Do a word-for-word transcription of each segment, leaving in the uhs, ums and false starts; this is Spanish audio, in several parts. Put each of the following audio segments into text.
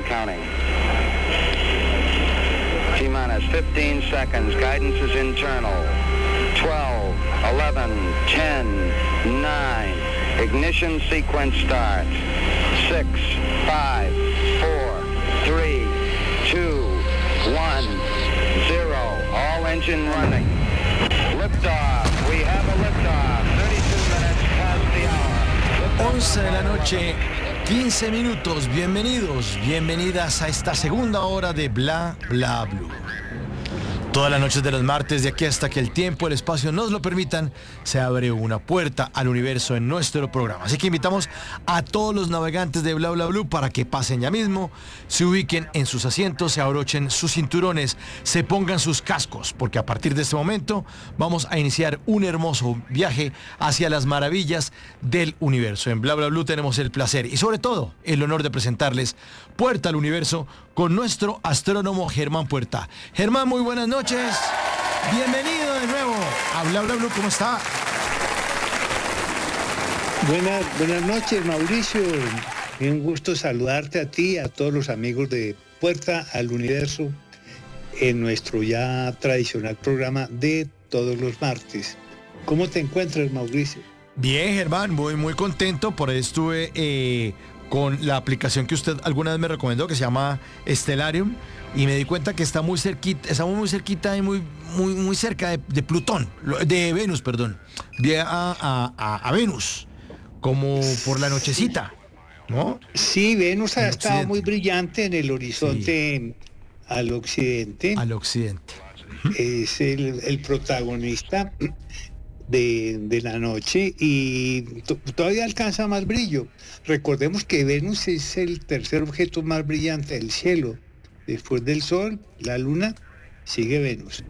counting. T-minus fifteen seconds. Guidance is internal. twelve, eleven, ten, nine. Ignition sequence starts. six, five, four, three, two, one, zero. All engine running. Liftoff. We have a liftoff. thirty-two minutes past the hour. once de la noche, quince minutos. Bienvenidos, bienvenidas a esta segunda hora de Bla Bla Blue. Todas las noches de los martes, de aquí hasta que el tiempo y el espacio nos lo permitan, se abre una puerta al universo en nuestro programa. Así que invitamos a todos los navegantes de Bla Bla Blue para que pasen ya mismo, se ubiquen en sus asientos, se abrochen sus cinturones, se pongan sus cascos, porque a partir de este momento vamos a iniciar un hermoso viaje hacia las maravillas del universo. En Bla Bla Blue tenemos el placer y sobre todo el honor de presentarles Puerta al Universo con nuestro astrónomo Germán Puerta. Germán, muy buenas noches. Bienvenido de nuevo a Bla Bla Blue. ¿Cómo está? Buenas, buenas noches, Mauricio. Un gusto saludarte a ti, a todos los amigos de Puerta al Universo en nuestro ya tradicional programa de todos los martes. ¿Cómo te encuentras, Mauricio? Bien, Germán, muy, muy contento. Por ahí estuve eh, con la aplicación que usted alguna vez me recomendó, que se llama Stellarium, y me di cuenta que está muy cerquita, está muy cerquita y muy, muy, muy cerca de, de Plutón, de Venus, perdón. Vi a, a, a, a Venus, como por la nochecita, ¿no? Sí, Venus ha estado muy brillante en el horizonte, sí, al occidente. Al occidente. Es el, el protagonista de, de la noche y t- todavía alcanza más brillo. Recordemos que Venus es el tercer objeto más brillante del cielo. Después del Sol, la Luna, sigue Venus.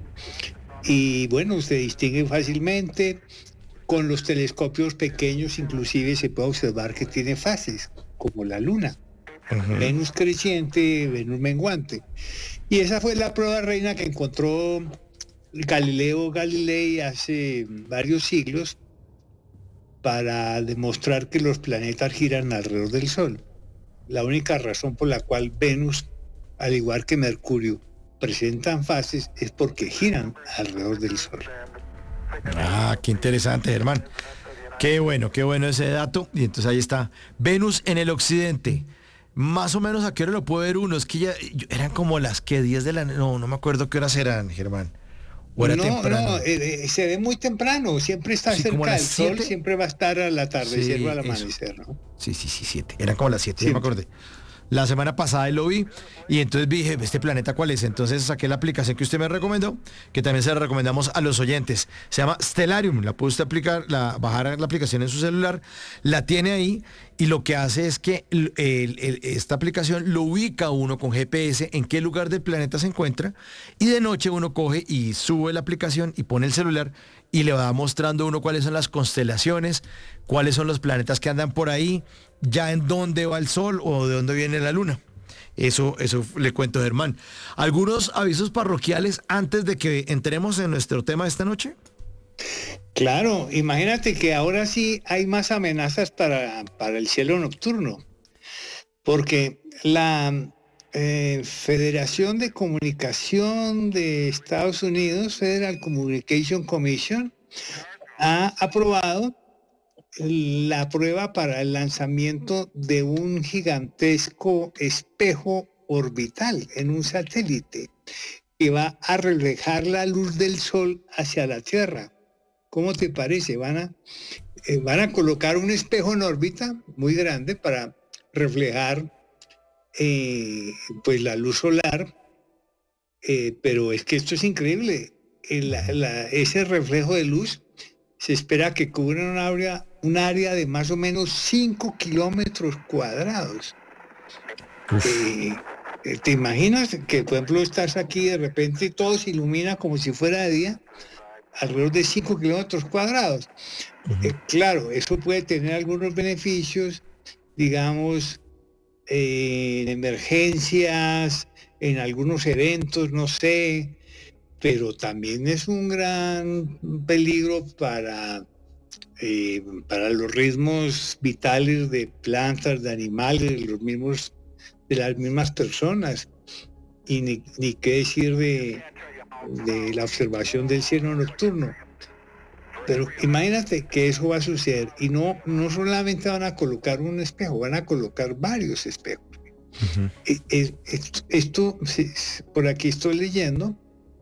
Y bueno, se distingue fácilmente. Con los telescopios pequeños inclusive se puede observar que tiene fases, como la Luna. Uh-huh. Venus creciente, Venus menguante. Y esa fue la prueba reina que encontró Galileo Galilei hace varios siglos para demostrar que los planetas giran alrededor del Sol. La única razón por la cual Venus, al igual que Mercurio, presentan fases es porque giran alrededor del Sol. Ah, qué interesante, Germán. Qué bueno, qué bueno ese dato. Y entonces ahí está, Venus en el occidente. Más o menos a qué hora lo puede ver uno. Es que ya eran como las que diez de la... No, no me acuerdo qué horas eran, Germán. ¿O era no, temprano? no, eh, eh, se ve muy temprano. Siempre está sí, cerca del sol, siete. Siempre va a estar al atardecer sí, o al amanecer, eso. ¿No? Sí, sí, sí, siete. Eran como las siete, ya me acordé. La semana pasada lo vi y entonces dije, ¿este planeta cuál es? Entonces saqué la aplicación que usted me recomendó, que también se la recomendamos a los oyentes. Se llama Stellarium, la puede usted aplicar, la, bajar la aplicación en su celular, la tiene ahí y lo que hace es que el, el, el, esta aplicación lo ubica uno con G P S en qué lugar del planeta se encuentra y de noche uno coge y sube la aplicación y pone el celular y le va mostrando uno cuáles son las constelaciones, cuáles son los planetas que andan por ahí, ya en dónde va el Sol o de dónde viene la Luna. Eso, eso le cuento, Germán. ¿Algunos avisos parroquiales antes de que entremos en nuestro tema de esta noche? Claro, imagínate que ahora sí hay más amenazas para, para el cielo nocturno, porque la eh, Federación de Comunicación de Estados Unidos, Federal Communication Commission, ha aprobado la prueba para el lanzamiento de un gigantesco espejo orbital en un satélite que va a reflejar la luz del Sol hacia la Tierra. ¿Cómo te parece? Van a, eh, van a colocar un espejo en órbita muy grande para reflejar eh, pues la luz solar, eh, pero es que esto es increíble. El, la, ese reflejo de luz se espera que cubra un área, un área de más o menos cinco kilómetros cuadrados. Eh, ¿Te imaginas que, por ejemplo, estás aquí y de repente todo se ilumina como si fuera de día? Alrededor de cinco kilómetros cuadrados. Uh-huh. Eh, claro, eso puede tener algunos beneficios, digamos, eh, en emergencias, en algunos eventos, no sé, pero también es un gran peligro para, eh, para los ritmos vitales de plantas, de animales, los mismos de las mismas personas, y ni, ni qué decir de, de la observación del cielo nocturno. Pero imagínate que eso va a suceder, y no, no solamente van a colocar un espejo, van a colocar varios espejos. Uh-huh. Esto, esto, por aquí estoy leyendo,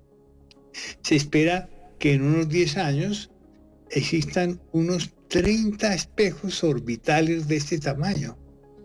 se espera que en unos diez años existan unos treinta espejos orbitales de este tamaño.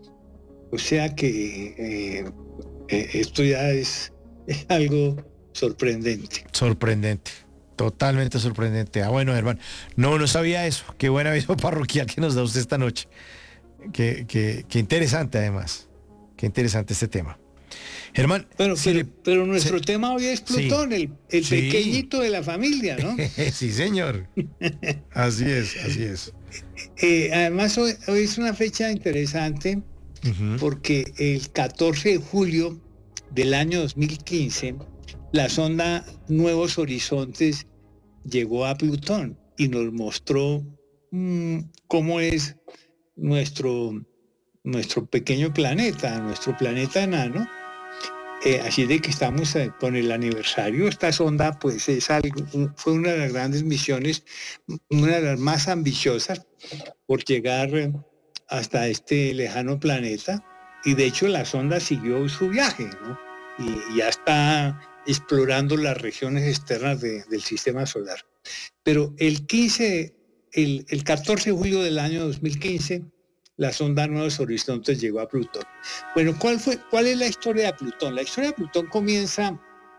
O sea que eh, eh, esto ya es, es algo sorprendente. Sorprendente. Totalmente sorprendente. Ah, bueno, hermano, no, no sabía eso. Qué buen aviso parroquial que nos da usted esta noche. Qué, qué, qué interesante, además. Qué interesante este tema. Germán. Bueno, si pero, le, pero nuestro se, tema hoy es Plutón, sí, el, el sí. pequeñito de la familia, ¿no? Sí, señor. Así es, así es. Eh, además, hoy, hoy es una fecha interesante, uh-huh, porque el catorce de julio del año dos mil quince, la sonda Nuevos Horizontes llegó a Plutón y nos mostró mmm, cómo es nuestro, nuestro pequeño planeta, nuestro planeta enano. Eh, así de que estamos eh, con el aniversario. Esta sonda pues es algo, fue una de las grandes misiones, una de las más ambiciosas por llegar eh, hasta este lejano planeta, y de hecho la sonda siguió su viaje, ¿no? Y ya está explorando las regiones externas de, del sistema solar. Pero el quince, el, el catorce de julio del año dos mil quince, la sonda Nuevos Horizontes llegó a Plutón. Bueno, ¿cuál fue, cuál es la historia de Plutón? La historia de Plutón comienza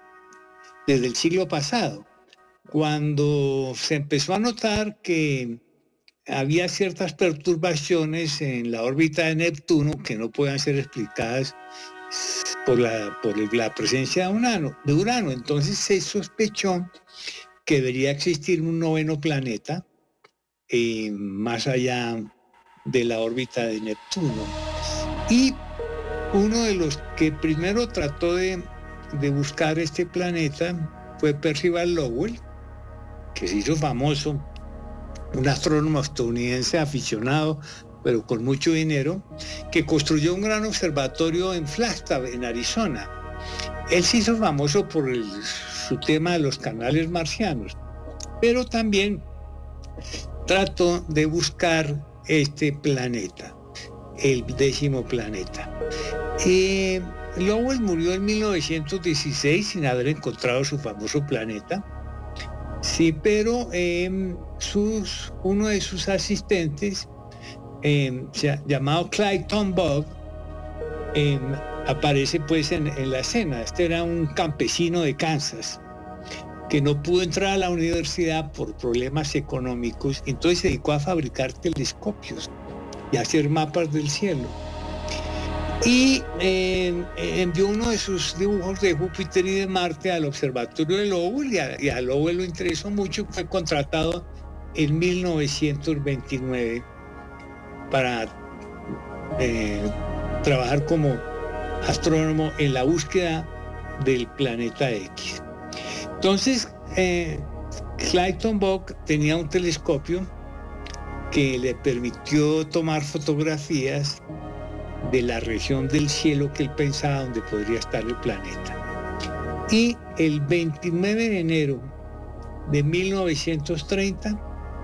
desde el siglo pasado, cuando se empezó a notar que había ciertas perturbaciones en la órbita de Neptuno que no podían ser explicadas por la, por la presencia de Urano, de Urano. Entonces se sospechó que debería existir un noveno planeta eh, más allá de la órbita de Neptuno. Y uno de los que primero trató de, de buscar este planeta fue Percival Lowell, que se hizo famoso, un astrónomo estadounidense aficionado, pero con mucho dinero, que construyó un gran observatorio en Flagstaff, en Arizona. Él se hizo famoso por el, su tema de los canales marcianos, pero también trató de buscar este planeta, el décimo planeta. Eh, Lowell murió en mil novecientos dieciséis sin haber encontrado su famoso planeta. Sí, pero eh, sus, uno de sus asistentes, eh, llamado Clayton Bogg, eh, aparece pues en, en la escena. Este era un campesino de Kansas que no pudo entrar a la universidad por problemas económicos, entonces se dedicó a fabricar telescopios y a hacer mapas del cielo. Y eh, envió uno de sus dibujos de Júpiter y de Marte al observatorio de Lowell, y a, y a Lowell lo interesó mucho. Fue contratado en mil novecientos veintinueve para eh, trabajar como astrónomo en la búsqueda del planeta X. Entonces, eh, Clayton Bogg tenía un telescopio que le permitió tomar fotografías de la región del cielo que él pensaba donde podría estar el planeta. Y el veintinueve de enero de mil novecientos treinta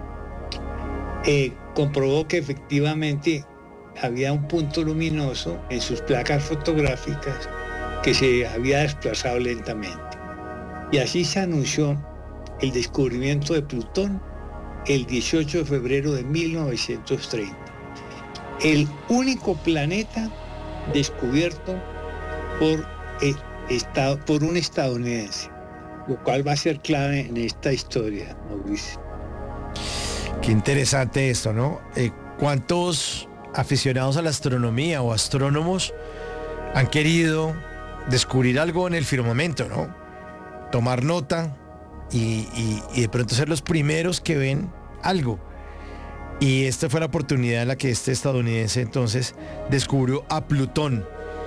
eh, comprobó que efectivamente había un punto luminoso en sus placas fotográficas que se había desplazado lentamente. Y así se anunció el descubrimiento de Plutón el dieciocho de febrero de mil novecientos treinta. El único planeta descubierto por, eh, estado, por un estadounidense, lo cual va a ser clave en esta historia, Mauricio. Qué interesante esto, ¿no? Eh, ¿Cuántos aficionados a la astronomía o astrónomos han querido descubrir algo en el firmamento, ¿no? Tomar nota y, y, y de pronto ser los primeros que ven algo. Y esta fue la oportunidad en la que este estadounidense entonces descubrió a Plutón.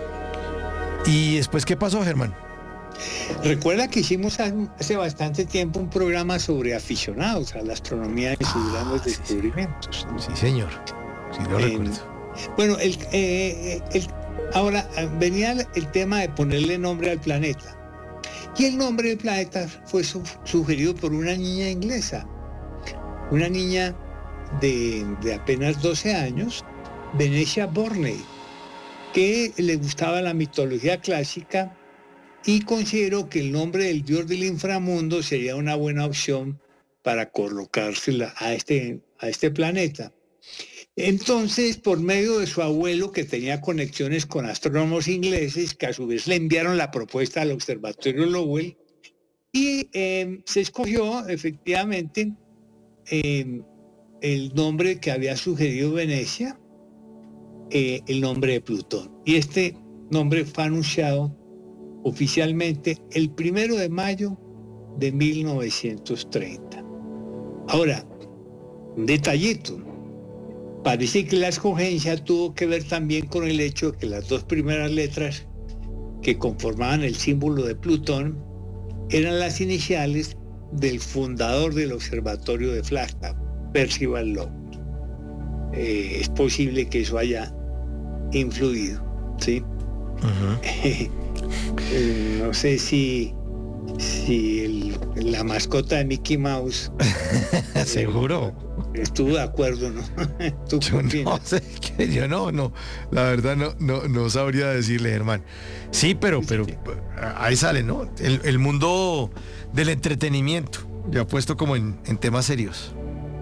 ¿Y después qué pasó, Germán? Recuerda que hicimos hace bastante tiempo un programa sobre aficionados a la astronomía y sus ah, grandes descubrimientos. Sí, sí, señor. Sí, lo eh, recuerdo. Bueno, el, eh, el, Ahora, venía el tema de ponerle nombre al planeta. Y el nombre del planeta fue su, sugerido por una niña inglesa, una niña de, de apenas doce años, Venetia Burney, que le gustaba la mitología clásica y consideró que el nombre del dios del inframundo sería una buena opción para colocársela a este, a este planeta. Entonces, por medio de su abuelo, que tenía conexiones con astrónomos ingleses, que a su vez le enviaron la propuesta al Observatorio Lowell, y eh, se escogió efectivamente eh, el nombre que había sugerido Venecia, eh, el nombre de Plutón. Y este nombre fue anunciado oficialmente el primero de mayo de mil novecientos treinta. Ahora, un detallito. Parece que la escogencia tuvo que ver también con el hecho de que las dos primeras letras que conformaban el símbolo de Plutón eran las iniciales del fundador del observatorio de Flagstaff, Percival Lowell. Eh, es posible que eso haya influido, ¿sí? Uh-huh. eh, no sé si, si el, la mascota de Mickey Mouse... ¿Seguro? Estuvo de acuerdo, ¿no? Yo no sé, que yo no, no, la verdad no, no, no sabría decirle, Germán. Sí, pero, pero ahí sale, ¿no? El, el mundo del entretenimiento, ya puesto como en, en temas serios.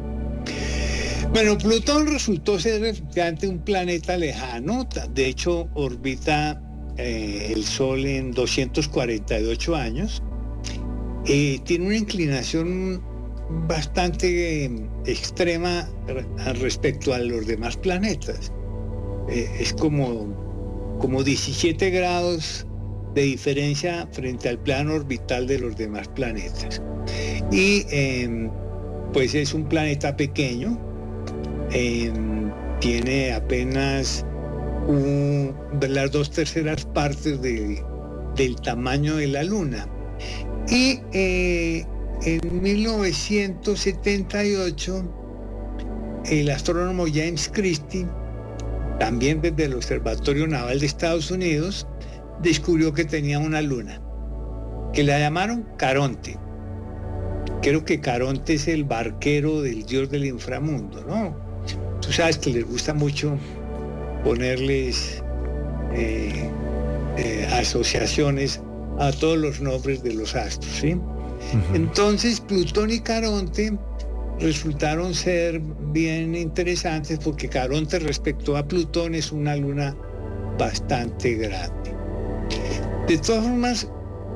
Bueno, Plutón resultó ser efectivamente un planeta lejano. De hecho, orbita eh, el Sol en doscientos cuarenta y ocho años. Eh, tiene una inclinación bastante eh, extrema respecto a los demás planetas. Eh, es como, como diecisiete grados de diferencia frente al plano orbital de los demás planetas. Y eh, pues es un planeta pequeño, eh, tiene apenas un, las dos terceras partes de, del tamaño de la Luna. Y eh, en mil novecientos setenta y ocho, el astrónomo James Christie, también desde el Observatorio Naval de Estados Unidos, descubrió que tenía una luna, que la llamaron Caronte. Creo que Caronte es el barquero del dios del inframundo, ¿no? Tú sabes que les gusta mucho ponerles eh, eh, asociaciones a todos los nombres de los astros, ¿sí? Uh-huh. Entonces, Plutón y Caronte resultaron ser bien interesantes porque Caronte respecto a Plutón es una luna bastante grande. De todas formas,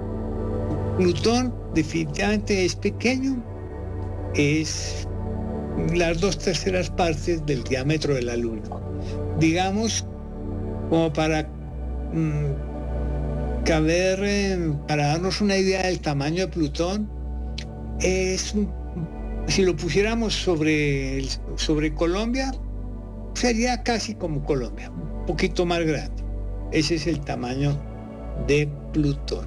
Plutón definitivamente es pequeño, es las dos terceras partes del diámetro de la Luna. Digamos, como para mmm, caber, eh, para darnos una idea del tamaño de Plutón, es un, si lo pusiéramos sobre, sobre Colombia, sería casi como Colombia, un poquito más grande. Ese es el tamaño de Plutón.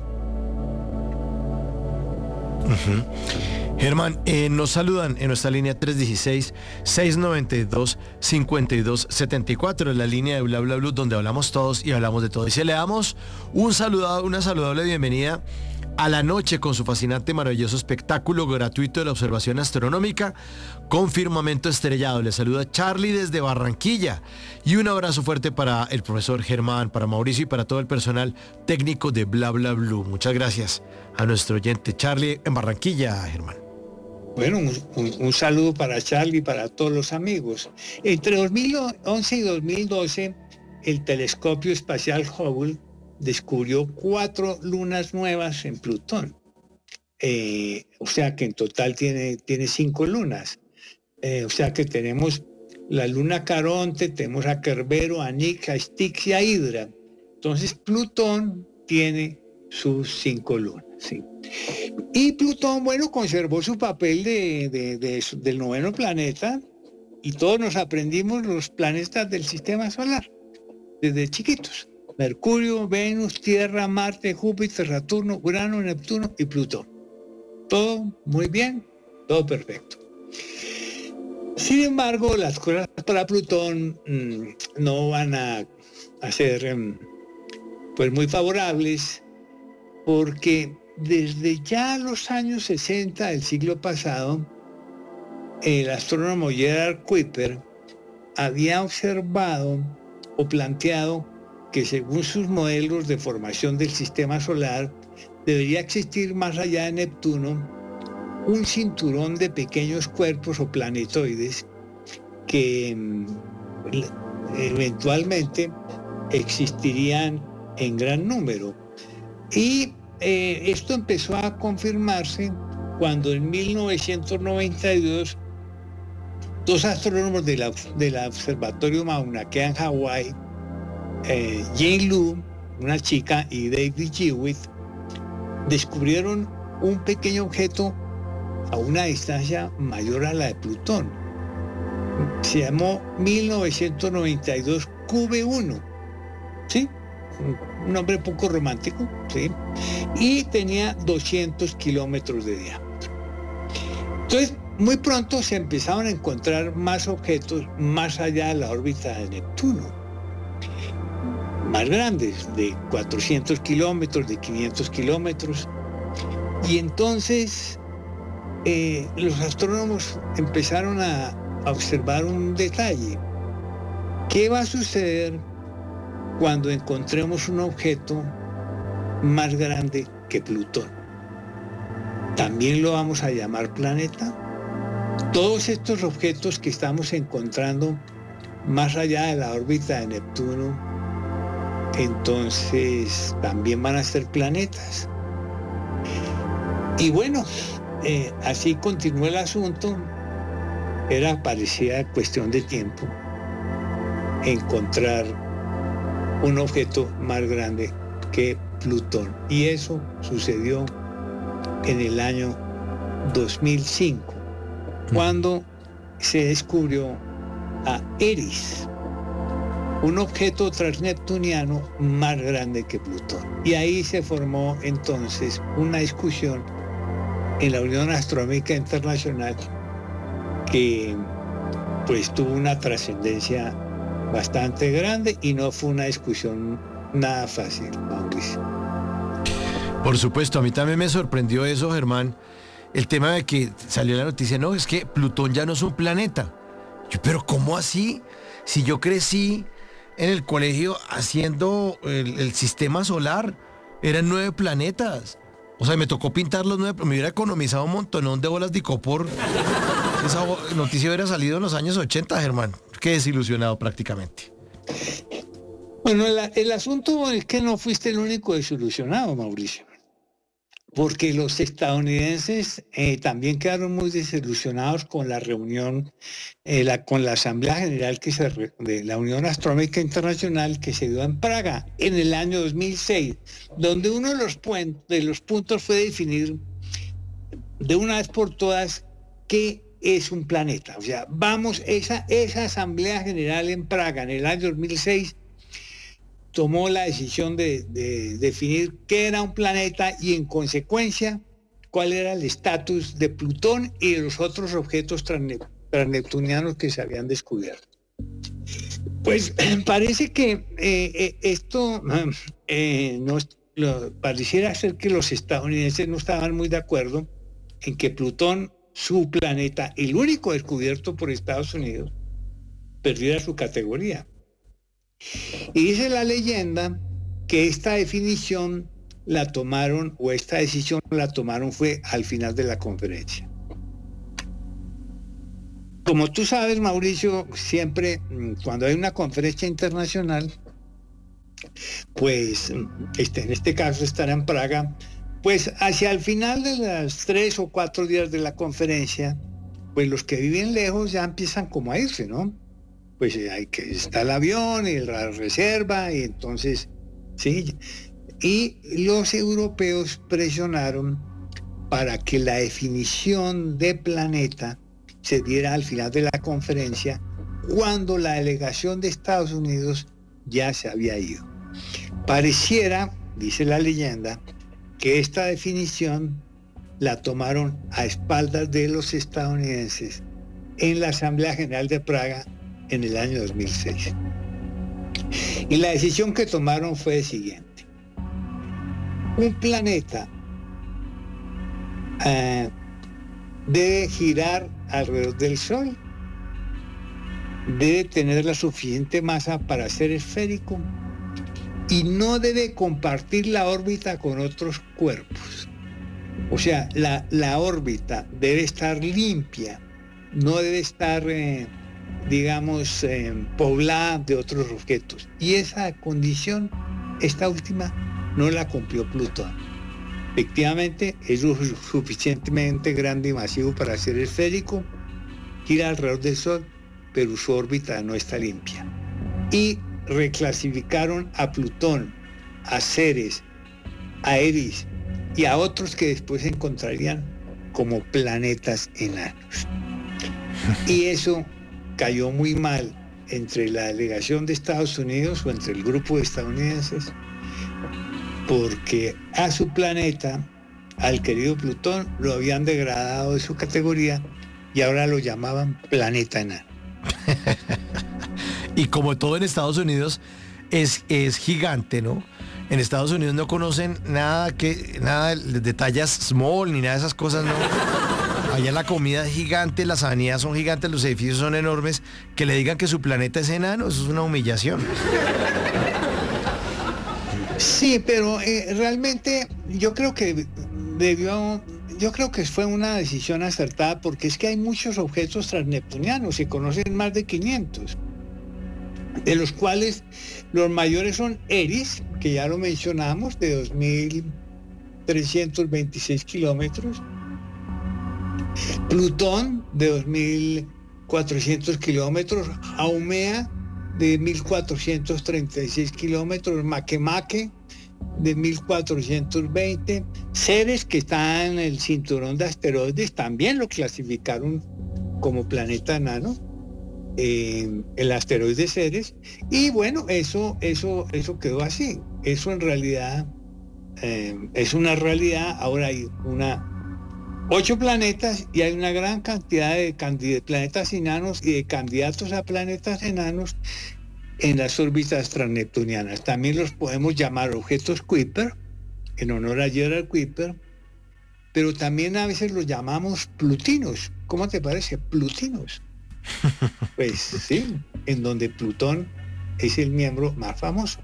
Uh-huh. Germán, eh, nos saludan en nuestra línea tres uno seis, seis nueve dos, cinco dos siete cuatro, en la línea de Bla Bla Blue, donde hablamos todos y hablamos de todo. Y si le damos un saludado, una saludable bienvenida a la noche con su fascinante, maravilloso espectáculo gratuito de la observación astronómica con firmamento estrellado. Le saluda Charlie desde Barranquilla y un abrazo fuerte para el profesor Germán, para Mauricio y para todo el personal técnico de Bla Bla Blue. Muchas gracias a nuestro oyente Charlie en Barranquilla, Germán. Bueno, un, un, un saludo para Charlie y para todos los amigos. Entre dos mil once y dos mil doce, el telescopio espacial Hubble descubrió cuatro lunas nuevas en Plutón. Eh, o sea que en total tiene, tiene cinco lunas. Eh, o sea que tenemos la luna Caronte, tenemos a Kerbero, a Nix, a Styx y a Hydra. Entonces Plutón tiene sus cinco lunas, ¿sí? Y Plutón, bueno, conservó su papel de, de, de, de, del noveno planeta y todos nos aprendimos los planetas del sistema solar desde chiquitos. Mercurio, Venus, Tierra, Marte, Júpiter, Saturno, Urano, Neptuno y Plutón. Todo muy bien, todo perfecto. Sin embargo, las cosas para Plutón mmm, no van a a ser pues muy favorables, porque desde ya los años sesenta del siglo pasado, el astrónomo Gerard Kuiper había observado o planteado que según sus modelos de formación del sistema solar, debería existir más allá de Neptuno un cinturón de pequeños cuerpos o planetoides que eventualmente existirían en gran número. Y eh, esto empezó a confirmarse cuando en mil novecientos noventa y dos dos astrónomos de la, de la Observatorio Mauna Kea en Hawái, eh, Jane Lu, una chica, y David Jewitt, descubrieron un pequeño objeto a una distancia mayor a la de Plutón. Se llamó mil novecientos noventa y dos Q B uno, ¿sí? Un nombre poco romántico, ¿sí? Y tenía doscientos kilómetros de diámetro. Entonces, muy pronto se empezaron a encontrar más objetos más allá de la órbita de Neptuno, más grandes, de cuatrocientos kilómetros, de quinientos kilómetros. Y entonces eh, los astrónomos empezaron a, a observar un detalle. ¿Qué va a suceder cuando encontremos un objeto más grande que Plutón? ¿También lo vamos a llamar planeta? Todos estos objetos que estamos encontrando más allá de la órbita de Neptuno, entonces también van a ser planetas. Y bueno, eh, así continuó el asunto. Era parecía cuestión de tiempo encontrar un objeto más grande que Plutón. Y eso sucedió en el año dos mil cinco, cuando se descubrió a Eris, un objeto transneptuniano más grande que Plutón. Y ahí se formó entonces una discusión en la Unión Astronómica Internacional que pues tuvo una trascendencia bastante grande y no fue una discusión nada fácil, Mauricio. Por supuesto, a mí también me sorprendió eso, Germán. El tema de que salió la noticia, no, es que Plutón ya no es un planeta. Yo, pero ¿cómo así? Si yo crecí en el colegio haciendo el, el sistema solar, eran nueve planetas. O sea, me tocó pintar los nueve, me hubiera economizado un montonón de bolas de icopor. Esa noticia hubiera salido en los años ochenta, Germán. Qué desilusionado prácticamente. Bueno, el, el asunto es que no fuiste el único desilusionado, Mauricio. Porque los estadounidenses eh, también quedaron muy desilusionados con la reunión, eh, la, con la Asamblea General que se, de la Unión Astronómica Internacional que se dio en Praga en el año dos mil seis, donde uno de los, de los puntos fue definir de una vez por todas qué es un planeta. O sea, vamos, esa, esa Asamblea General en Praga en el año dos mil seis tomó la decisión de, de definir qué era un planeta y en consecuencia cuál era el estatus de Plutón y de los otros objetos transneptunianos que se habían descubierto. Pues parece que eh, esto eh, no, lo, pareciera ser que los estadounidenses no estaban muy de acuerdo en que Plutón, su planeta, el único descubierto por Estados Unidos, perdiera su categoría. Y dice la leyenda que esta definición la tomaron, o esta decisión la tomaron fue al final de la conferencia. Como tú sabes, Mauricio, siempre cuando hay una conferencia internacional, pues este, en este caso estará en Praga, pues hacia el final de los tres o cuatro días de la conferencia, pues los que viven lejos ya empiezan como a irse, ¿no? Pues hay que está el avión y la reserva y entonces sí, y los europeos presionaron para que la definición de planeta se diera al final de la conferencia, cuando la delegación de Estados Unidos ya se había ido. Pareciera, dice la leyenda, que esta definición la tomaron a espaldas de los estadounidenses en la Asamblea General de Praga en el año dos mil seis. Y la decisión que tomaron fue la siguiente. Un planeta eh, debe girar alrededor del Sol, debe tener la suficiente masa para ser esférico y no debe compartir la órbita con otros cuerpos. O sea, la, la órbita debe estar limpia, no debe estar, eh, digamos, eh, poblada de otros objetos. Y esa condición, esta última, no la cumplió Plutón. Efectivamente, es lo suficientemente grande y masivo para ser esférico, gira alrededor del Sol, pero su órbita no está limpia. Y reclasificaron a Plutón, a Ceres, a Eris y a otros que después se encontrarían como planetas enanos. Y eso cayó muy mal entre la delegación de Estados Unidos o entre el grupo de estadounidenses, porque a su planeta, al querido Plutón, lo habían degradado de su categoría y ahora lo llamaban planeta enano. Y como todo en Estados Unidos es, es gigante, ¿no? En Estados Unidos no conocen nada que nada de tallas small ni nada de esas cosas, ¿no? Allá la comida es gigante, las avenidas son gigantes, los edificios son enormes. Que le digan que su planeta es enano, eso es una humillación. Sí, pero eh, realmente yo creo que debió, yo creo que fue una decisión acertada, porque es que hay muchos objetos transneptunianos, se conocen más de quinientos, de los cuales los mayores son Eris, que ya lo mencionamos, de dos mil trescientos veintiséis kilómetros, Plutón, de dos mil cuatrocientos kilómetros, Haumea, de mil cuatrocientos treinta y seis kilómetros, Makemake, de mil cuatrocientos veinte, Ceres, que está en el cinturón de asteroides, también lo clasificaron como planeta enano, eh, el asteroide Ceres, y bueno, eso, eso, eso quedó así. Eso en realidad eh, es una realidad. Ahora hay una ocho planetas y hay una gran cantidad de, de planetas enanos y de candidatos a planetas enanos en las órbitas transneptunianas. También los podemos llamar objetos Kuiper, en honor a Gerald Kuiper, pero también a veces los llamamos plutinos. ¿Cómo te parece? Plutinos. Pues sí, en donde Plutón es el miembro más famoso.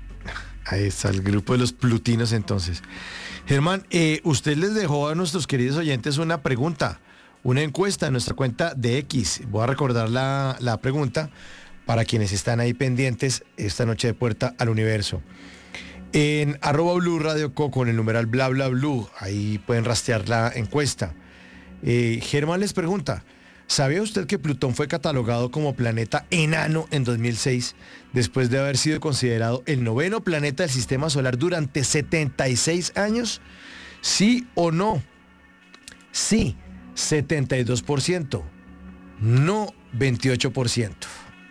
Ahí está el grupo de los plutinos entonces. Germán, eh, usted les dejó a nuestros queridos oyentes una pregunta, una encuesta en nuestra cuenta de X. Voy a recordar la, la pregunta para quienes están ahí pendientes esta noche de Puerta al Universo. En arroba Blue Radio Co con el numeral bla bla blue, ahí pueden rastrear la encuesta. Eh, Germán les pregunta, ¿sabía usted que Plutón fue catalogado como planeta enano en dos mil seis, después de haber sido considerado el noveno planeta del sistema solar durante setenta y seis años? ¿Sí o no? Sí, setenta y dos por ciento. No, veintiocho por ciento.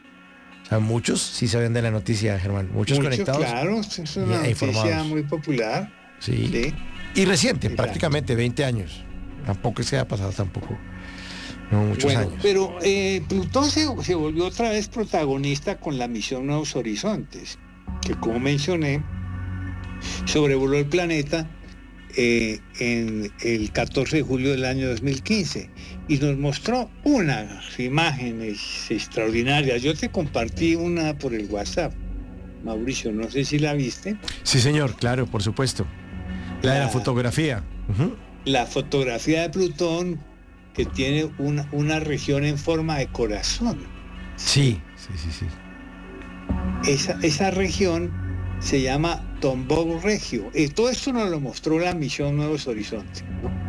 O sea, muchos sí sabían de la noticia, Germán. Muchos, muchos conectados. Claro, es una noticia informados. Muy popular. Sí. sí. Y reciente, sí, prácticamente claro. veinte años. Tampoco se ha pasado tampoco. No, muchos bueno, años. Pero eh, Plutón se, se volvió otra vez protagonista con la misión Nuevos Horizontes, que como mencioné, sobrevoló el planeta eh, en el catorce de julio del año dos mil quince y nos mostró unas imágenes extraordinarias. Yo te compartí una por el WhatsApp, Mauricio, no sé si la viste. Sí, señor, claro, por supuesto. La, la de la fotografía. Uh-huh. La fotografía de Plutón, que tiene una, una región en forma de corazón. Sí, sí, sí, sí. Esa, esa región se llama Tombaugh Regio. Eh, todo esto nos lo mostró la misión Nuevos Horizontes.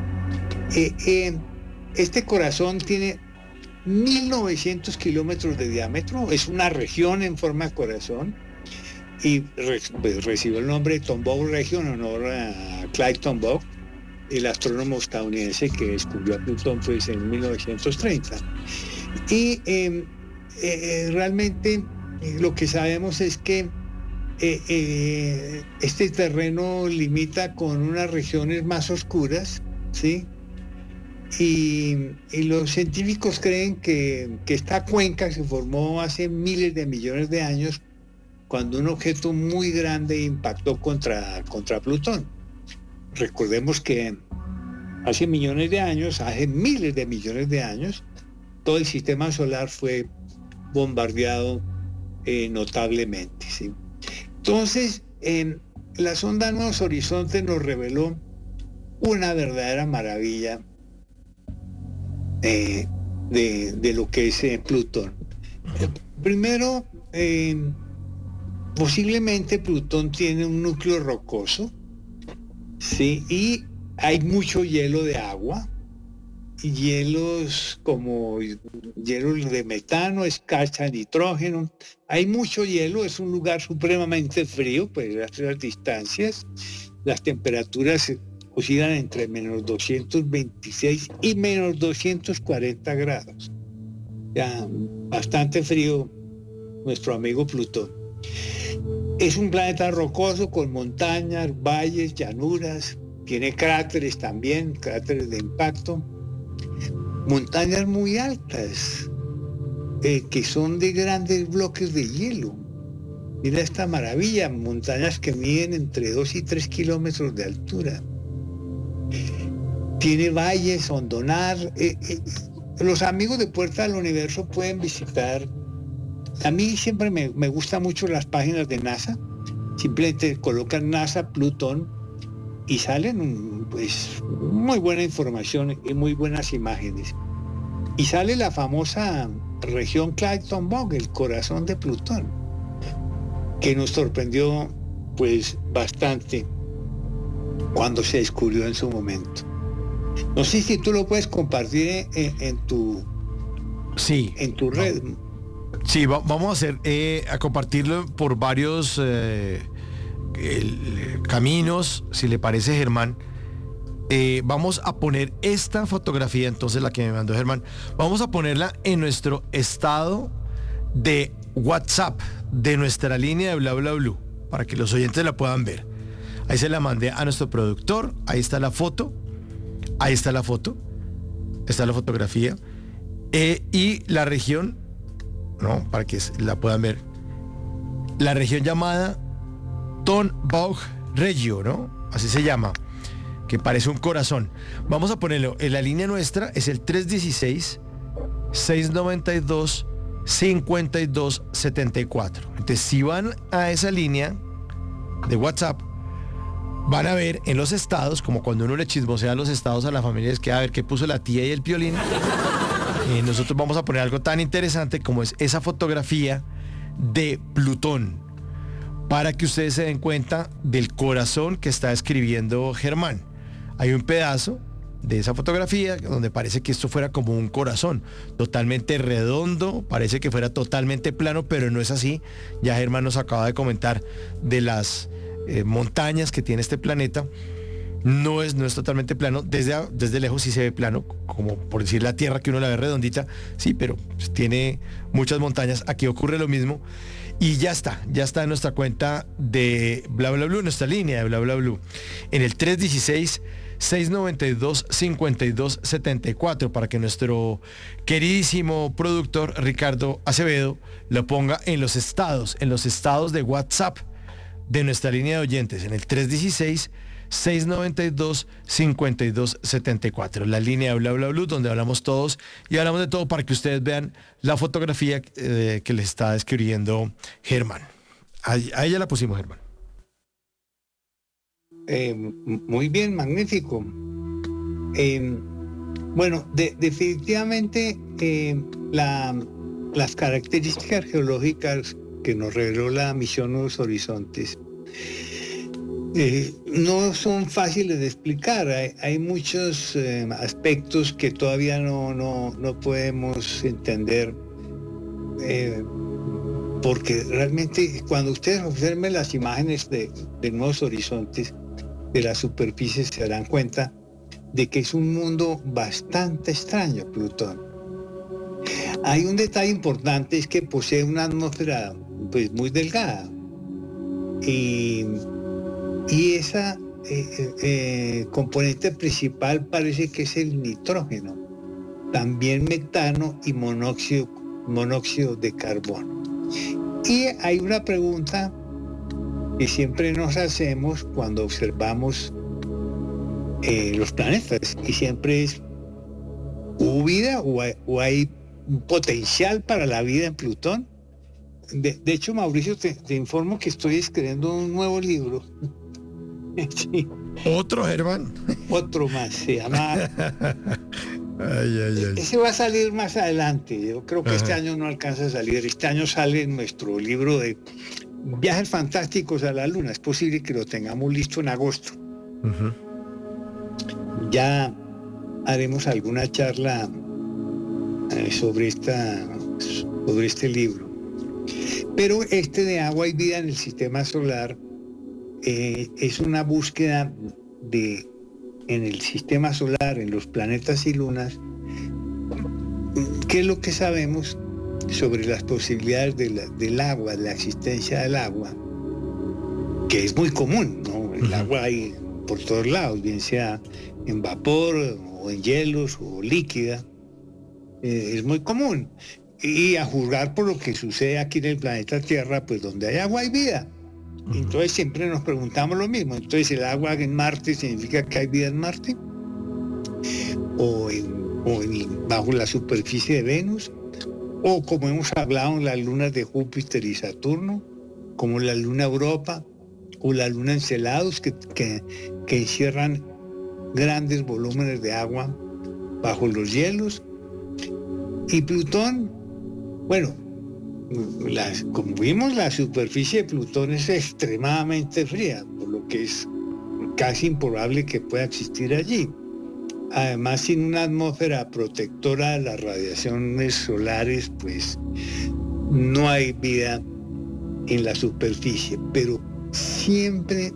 Eh, eh, este corazón tiene mil novecientos kilómetros de diámetro, es una región en forma de corazón, y re, pues, recibió el nombre de Tombaugh Regio en honor a Clyde Tombaugh, el astrónomo estadounidense que descubrió a Plutón pues, en mil novecientos treinta. Y eh, eh, realmente eh, lo que sabemos es que eh, eh, este terreno limita con unas regiones más oscuras, ¿sí? Y, y los científicos creen que, que esta cuenca se formó hace miles de millones de años cuando un objeto muy grande impactó contra, contra Plutón. Recordemos que hace millones de años, hace miles de millones de años, todo el sistema solar fue bombardeado eh, notablemente, ¿sí? Entonces, eh, la sonda Nuevos Horizontes nos reveló una verdadera maravilla eh, de, de lo que es eh, Plutón. Eh, primero, eh, posiblemente Plutón tiene un núcleo rocoso, ¿sí? Y hay mucho hielo de agua, y hielos como hielos de metano, escarcha, nitrógeno. Hay mucho hielo, es un lugar supremamente frío, pues a las distancias. Las temperaturas oscilan entre menos doscientos veintiséis y menos doscientos cuarenta grados. Ya, bastante frío nuestro amigo Plutón. Es un planeta rocoso con montañas, valles, llanuras. Tiene cráteres también, cráteres de impacto. Montañas muy altas, eh, que son de grandes bloques de hielo. Mira esta maravilla, montañas que miden entre dos y tres kilómetros de altura. Tiene valles, hondonar. Eh, eh, los amigos de Puerta del Universo pueden visitar. A mí siempre me, me gustan mucho las páginas de NASA. Simplemente colocan NASA Plutón y salen pues muy buena información y muy buenas imágenes. Y sale la famosa región Clayton-Bog, el corazón de Plutón, que nos sorprendió pues bastante cuando se descubrió en su momento. No sé si tú lo puedes compartir en, en tu sí en tu red. Sí, va, vamos a hacer eh, a compartirlo por varios eh, el, caminos, si le parece, Germán. Eh, vamos a poner esta fotografía, entonces la que me mandó Germán, vamos a ponerla en nuestro estado de WhatsApp de nuestra línea de Bla Bla Blue, para que los oyentes la puedan ver. Ahí se la mandé a nuestro productor, ahí está la foto, ahí está la foto, está la fotografía, eh, y la región, ¿no? Para que la puedan ver, la región llamada Ton-Bog Regio, ¿no? Así se llama, que parece un corazón. Vamos a ponerlo en la línea nuestra, es el tres uno seis, seis nueve dos, cinco dos siete cuatro. Entonces, si van a esa línea de WhatsApp, van a ver en los estados, como cuando uno le chismosea los estados a la familia, es que a ver qué puso la tía y el piolín. Eh, nosotros vamos a poner algo tan interesante como es esa fotografía de Plutón, para que ustedes se den cuenta del corazón que está escribiendo Germán. Hay un pedazo de esa fotografía donde parece que esto fuera como un corazón, totalmente redondo, parece que fuera totalmente plano, pero no es así. Ya Germán nos acaba de comentar de las eh, montañas que tiene este planeta. No es, no es totalmente plano, desde, desde lejos sí se ve plano, como por decir la Tierra que uno la ve redondita, sí, pero pues, tiene muchas montañas. Aquí ocurre lo mismo. Y ya está, ya está en nuestra cuenta de Bla Bla Blue, nuestra línea de Bla Bla Blue, en el tres uno seis, seis nueve dos, cinco dos siete cuatro, para que nuestro queridísimo productor Ricardo Acevedo lo ponga en los estados, en los estados de WhatsApp de nuestra línea de oyentes, en el tres uno seis, seis nueve dos, cinco dos siete cuatro, la línea de Bla Bla Blue, donde hablamos todos y hablamos de todo, para que ustedes vean la fotografía eh, que les está describiendo Germán. Ahí, ahí ya la pusimos, Germán. Eh, muy bien, magnífico. Eh, bueno, de, definitivamente eh, la, las características geológicas que nos reveló la misión Nuevos Horizontes Eh, no son fáciles de explicar. Hay, hay muchos eh, aspectos que todavía no, no, no podemos entender, eh, porque realmente cuando ustedes observen las imágenes de, de Nuevos Horizontes, de la superficie, se darán cuenta de que es un mundo bastante extraño, Plutón. Hay un detalle importante, es que posee una atmósfera pues muy delgada, y Y esa eh, eh, componente principal parece que es el nitrógeno, también metano y monóxido, monóxido de carbono. Y hay una pregunta que siempre nos hacemos cuando observamos eh, los planetas, y siempre es: ¿hubo vida o hay, o hay un potencial para la vida en Plutón? De, de hecho, Mauricio, te, te informo que estoy escribiendo un nuevo libro. Sí. ¿Otro, Germán? Otro más, se llama... Ay, ay, ay. Ese va a salir más adelante. Yo creo que Ajá. este año no alcanza a salir. Este año sale nuestro libro de viajes fantásticos a la Luna. Es posible que lo tengamos listo en agosto. Uh-huh. Ya haremos alguna charla eh, sobre esta, sobre este libro. Pero este de agua y vida en el sistema solar eh, es una búsqueda de en el sistema solar, en los planetas y lunas, qué es lo que sabemos sobre las posibilidades de la, del agua, de la existencia del agua, que es muy común, ¿no? El Uh-huh. agua hay por todos lados, bien sea en vapor o en hielos o líquida, eh, es muy común. Y a juzgar por lo que sucede aquí en el planeta Tierra, pues donde hay agua hay vida. Uh-huh. Entonces siempre nos preguntamos lo mismo. Entonces, ¿el agua en Marte significa que hay vida en Marte? ¿O, en, o en, bajo la superficie de Venus? ¿O como hemos hablado en las lunas de Júpiter y Saturno? Como la luna Europa o la luna Encelados, que, que, que encierran grandes volúmenes de agua bajo los hielos. Y Plutón, bueno, las, como vimos, la superficie de Plutón es extremadamente fría, por lo que es casi improbable que pueda existir allí. Además, sin una atmósfera protectora de las radiaciones solares, pues no hay vida en la superficie. Pero siempre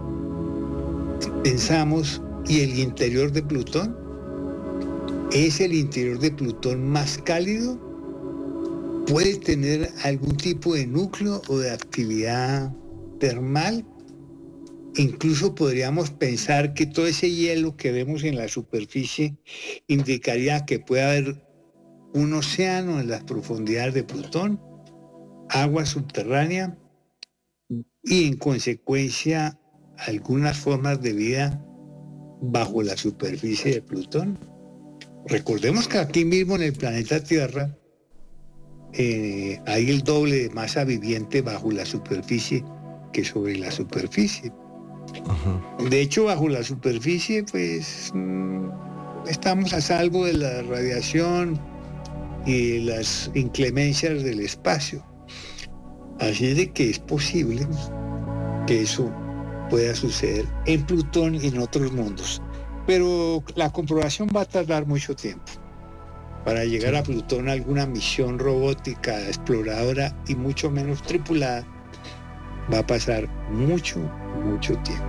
pensamos, ¿y el interior de Plutón? ¿Es el interior de Plutón más cálido? ¿Puede tener algún tipo de núcleo o de actividad termal? Incluso podríamos pensar que todo ese hielo que vemos en la superficie indicaría que puede haber un océano en las profundidades de Plutón, agua subterránea y en consecuencia algunas formas de vida bajo la superficie de Plutón. Recordemos que aquí mismo en el planeta Tierra eh, hay el doble de masa viviente bajo la superficie que sobre la superficie. Uh-huh. De hecho, bajo la superficie, pues mmm, estamos a salvo de la radiación y de las inclemencias del espacio. Así es de que es posible que eso pueda suceder en Plutón y en otros mundos. Pero la comprobación va a tardar mucho tiempo. Para llegar a Plutón, alguna misión robótica, exploradora y mucho menos tripulada, va a pasar mucho, mucho tiempo.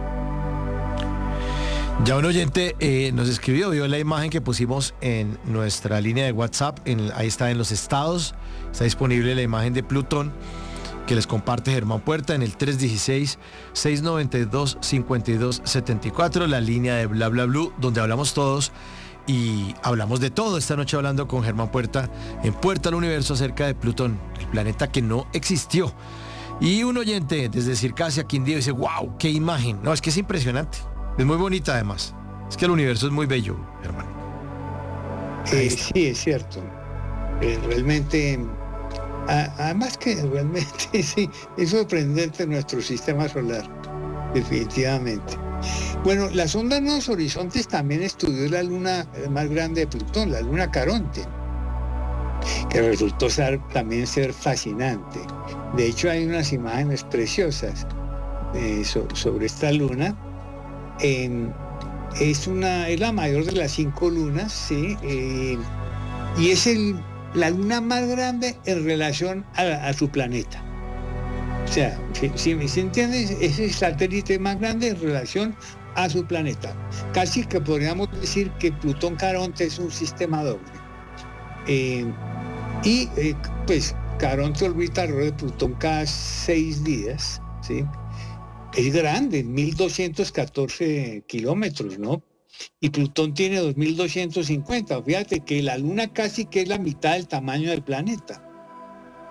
Ya un oyente eh, nos escribió, vio la imagen que pusimos en nuestra línea de WhatsApp, en, ahí está en los estados, está disponible la imagen de Plutón que les comparte Germán Puerta en el tres uno seis, seis nueve dos, cinco dos siete cuatro, la línea de Bla Bla Blue, donde hablamos todos y hablamos de todo. Esta noche hablando con Germán Puerta en Puerta al Universo acerca de Plutón, el planeta que no existió. Y un oyente desde Circasia, Quindío, dice, wow, qué imagen. No, es que es impresionante. Es muy bonita además. Es que el universo es muy bello, Germán. Eh, sí, es cierto. Eh, realmente, a, además que realmente sí, es sorprendente nuestro sistema solar, definitivamente. Bueno, la sonda Nuevos Horizontes también estudió la luna más grande de Plutón, la luna Caronte, que resultó ser, también ser fascinante. De hecho, hay unas imágenes preciosas eh, so, sobre esta luna. Eh, es, una, es la mayor de las cinco lunas, ¿sí? Eh, y es el, la luna más grande en relación a, a su planeta. O sea, si, si, si entiendes, es el satélite más grande en relación a su planeta. Casi que podríamos decir que Plutón Caronte es un sistema doble. Eh, y eh, pues Caronte orbita alrededor de Plutón cada seis días, ¿sí? Es grande, mil doscientos catorce kilómetros, ¿no? Y Plutón tiene dos mil doscientos cincuenta. Fíjate que la Luna casi que es la mitad del tamaño del planeta.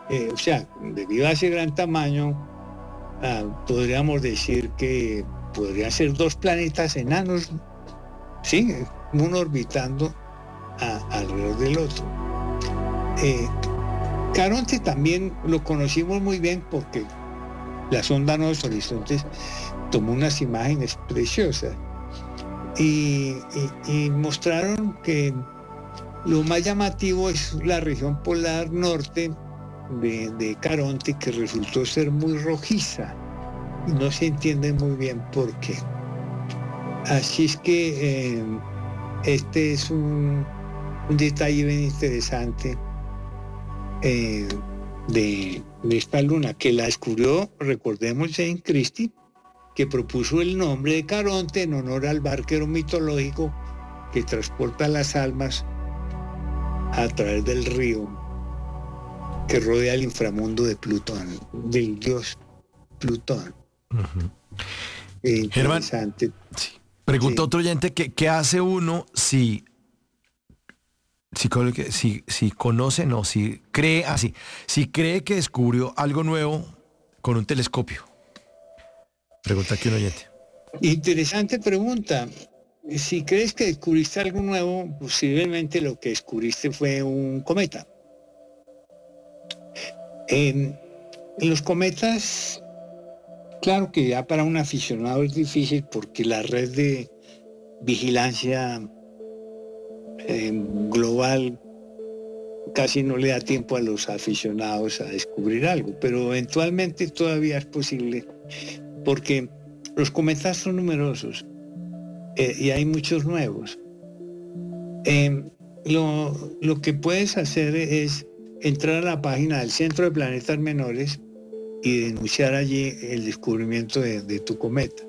Eh, o sea, debido a ese gran tamaño, ah, podríamos decir que podrían ser dos planetas enanos, sí, uno orbitando a, alrededor del otro. Eh, Caronte también lo conocimos muy bien porque la sonda Nuevos Horizontes tomó unas imágenes preciosas y, y, y mostraron que lo más llamativo es la región polar norte de, de Caronte, que resultó ser muy rojiza y no se entiende muy bien por qué. Así es que eh, este es un, un detalle bien interesante eh, de, de esta luna, que la descubrió, recordemos, Jane Christie, que propuso el nombre de Caronte en honor al barquero mitológico que transporta las almas a través del río que rodea el inframundo de Plutón, del dios Plutón. Uh-huh. Interesante. Germán, sí. Pregunta sí. Otro oyente, que, ¿qué hace uno si, si, si, si conoce, no, si cree, así, ah, si cree que descubrió algo nuevo con un telescopio? Pregunta aquí un oyente. Interesante pregunta. Si crees que descubriste algo nuevo, posiblemente lo que descubriste fue un cometa. Eh, los cometas, claro que ya para un aficionado es difícil porque la red de vigilancia eh, global casi no le da tiempo a los aficionados a descubrir algo, pero eventualmente todavía es posible porque los cometas son numerosos eh, y hay muchos nuevos. Eh, lo, lo que puedes hacer es entrar a la página del Centro de Planetas Menores y denunciar allí el descubrimiento de, de tu cometa.